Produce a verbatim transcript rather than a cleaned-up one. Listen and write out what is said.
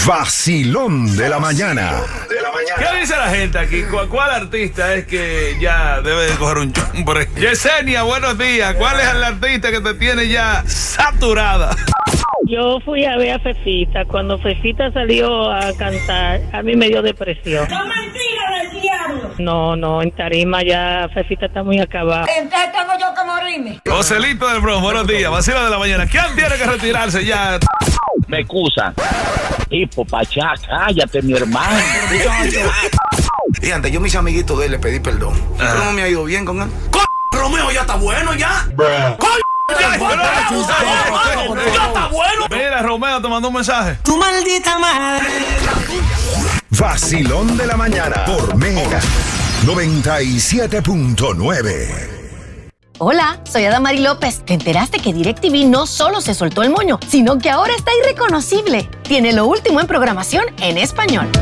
Vacilón de la mañana. ¿Qué dice la gente aquí? ¿Cuál, cuál artista es que ya debe de coger un chum por ahí? Yesenia, buenos días. ¿Cuál es el artista que te tiene ya saturada? Yo fui a ver a Fefita. Cuando Fefita salió a cantar, a mí me dio depresión. ¡No mentira del diablo! No, no, en tarima ya Fefita está muy acabada. Entonces tengo yo que morirme. Joselito del Bronx, buenos días. Vacilo de la mañana. ¿Quién tiene que retirarse ya? Me excusan. Tipo, pachá, cállate, mi hermano. Y antes yo mis amiguitos de él le pedí perdón. Ah. ¿Cómo me ha ido bien con él? ¡Co Romeo ya está bueno ya! ¡Co ¡Ya está bueno! Mira, Romeo te mandó un mensaje. Tu maldita madre. Vacilón de la mañana por Mega noventa y siete punto nueve. Hola, soy Adamari López. ¿Te enteraste que DirecTV no solo se soltó el moño, sino que ahora está irreconocible? Tiene lo último en programación en español.